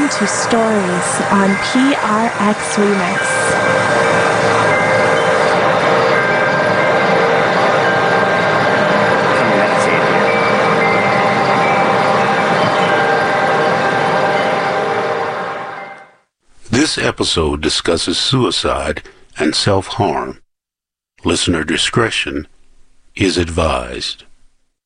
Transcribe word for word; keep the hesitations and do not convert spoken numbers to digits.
listening to Stories on P R X Remix. This episode discusses suicide and self-harm. Listener discretion is advised.